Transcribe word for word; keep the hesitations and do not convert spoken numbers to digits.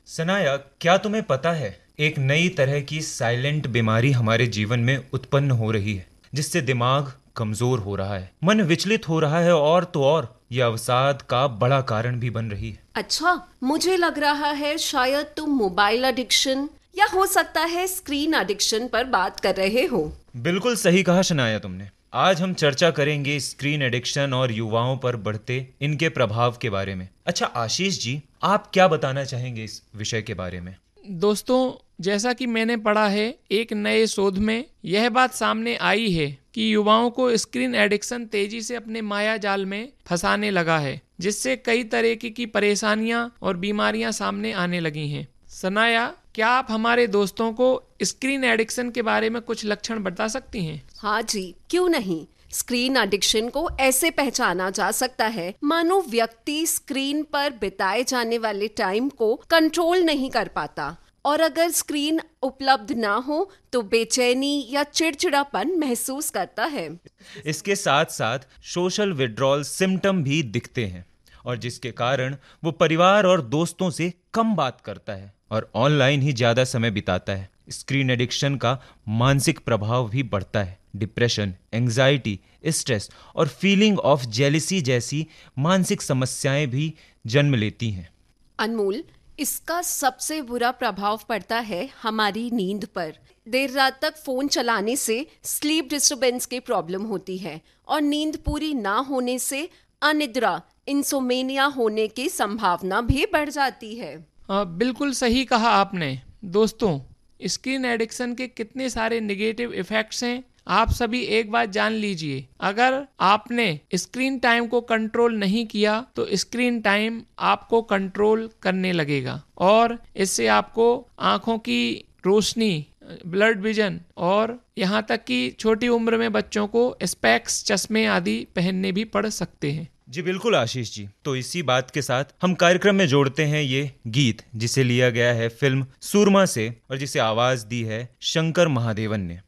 सनाया, क्या तुम्हें पता है एक नई तरह की साइलेंट बीमारी हमारे जीवन में उत्पन्न हो रही है, जिससे दिमाग कमजोर हो रहा है, मन विचलित हो रहा है और तो और ये अवसाद का बड़ा कारण भी बन रही है। अच्छा, मुझे लग रहा है शायद तुम मोबाइल एडिक्शन या हो सकता है स्क्रीन एडिक्शन पर बात कर रहे हो। बिल्कुल सही कहा शनाया तुमने। आज हम चर्चा करेंगे स्क्रीन एडिक्शन और युवाओं पर बढ़ते इनके प्रभाव के बारे में। अच्छा आशीष जी, आप क्या बताना चाहेंगे इस विषय के बारे में? दोस्तों, जैसा कि मैंने पढ़ा है, एक नए शोध में यह बात सामने आई है कि युवाओं को स्क्रीन एडिक्शन तेजी से अपने माया जाल में फंसाने लगा है, जिससे कई तरह की परेशानियां और बीमारियां सामने आने लगी हैं। सनाया, क्या आप हमारे दोस्तों को स्क्रीन एडिक्शन के बारे में कुछ लक्षण बता सकती हैं? हाँ जी, क्यों नहीं। स्क्रीन एडिक्शन को ऐसे पहचाना जा सकता है मानो व्यक्ति स्क्रीन पर बिताए जाने वाले टाइम को कंट्रोल नहीं कर पाता, और अगर स्क्रीन उपलब्ध ना हो तो बेचैनी या चिड़चिड़ापन महसूस करता है। इसके साथ साथ सोशल विड्रॉल सिम्टम भी दिखते हैं, और जिसके कारण वो परिवार और दोस्तों से कम बात करता है और ऑनलाइन ही ज्यादा समय बिताता है। स्क्रीन एडिक्शन का मानसिक प्रभाव भी बढ़ता है। डिप्रेशन, एंजाइटी, स्ट्रेस और फीलिंग ऑफ जेलिसी जैसी मानसिक समस्याएं भी जन्म लेती हैं। अनमोल, इसका सबसे बुरा प्रभाव पड़ता है हमारी नींद पर। देर रात तक फोन चलाने से स्लीप डिस्टर्बेंस की प्रॉब्लम होती है, और नींद पूरी ना होने से अनिद्रा, इंसोमेनिया होने की संभावना भी बढ़ जाती है। आ, बिल्कुल सही कहा आपने। दोस्तों, स्क्रीन एडिक्शन के कितने सारे नेगेटिव इफेक्ट्स हैं, आप सभी एक बात जान लीजिए। अगर आपने स्क्रीन टाइम को कंट्रोल नहीं किया तो स्क्रीन टाइम आपको कंट्रोल करने लगेगा, और इससे आपको आंखों की रोशनी, ब्लड विजन और यहाँ तक कि छोटी उम्र में बच्चों को स्पेक्स, चश्मे आदि पहनने भी पड़ सकते हैं। जी बिल्कुल आशीष जी। तो इसी बात के साथ हम कार्यक्रम में जोड़ते हैं ये गीत, जिसे लिया गया है फिल्म सूरमा से और जिसे आवाज दी है शंकर महादेवन ने।